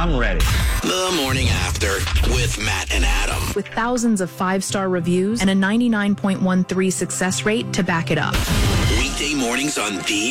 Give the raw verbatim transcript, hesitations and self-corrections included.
I'm ready. The Morning After with Matt and Adam. With thousands of five-star reviews and a ninety-nine point one three success rate to back it up. Weekday mornings on the